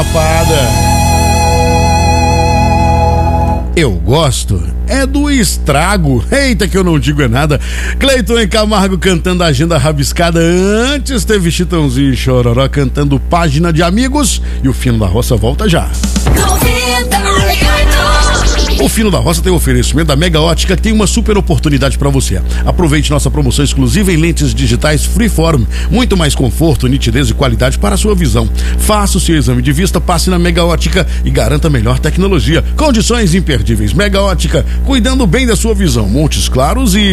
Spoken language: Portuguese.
lapada. Eu gosto é do estrago. Eita, que eu não digo é nada. Cleiton e Camargo cantando Agenda Rabiscada. Antes teve Chitãozinho e Chororó cantando Página de Amigos. E o Fino da Roça volta já. O Fino da Roça tem oferecimento da Mega Ótica, que tem uma super oportunidade para você. Aproveite nossa promoção exclusiva em lentes digitais Freeform. Muito mais conforto, nitidez e qualidade para a sua visão. Faça o seu exame de vista, passe na Mega Ótica e garanta a melhor tecnologia. Condições imperdíveis. Mega Ótica, cuidando bem da sua visão. Montes Claros e